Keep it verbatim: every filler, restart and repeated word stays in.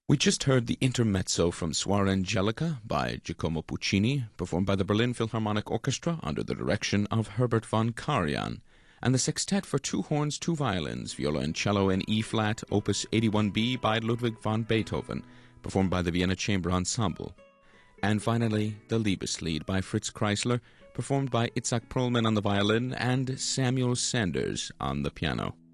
We just heard the intermezzo from Suor Angelica by Giacomo Puccini, performed by the Berlin Philharmonic Orchestra under the direction of Herbert von Karajan, and the sextet for two horns, two violins, viola and cello in E-flat, opus eighty-one B by Ludwig van Beethoven, performed by the Vienna Chamber Ensemble. And finally, the Liebeslied by Fritz Kreisler, performed by Itzhak Perlman on the violin and Samuel Sanders on the piano.